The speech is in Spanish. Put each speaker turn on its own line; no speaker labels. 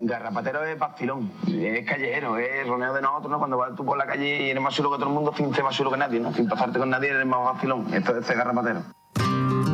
Garrapatero es vacilón, es callejero, es roneo de nosotros, ¿no? Cuando vas tú por la calle y eres más chulo que todo el mundo, sin ser más chulo que nadie, ¿no? Sin pasarte con nadie, eres más vacilón. Esto es ser garrapatero.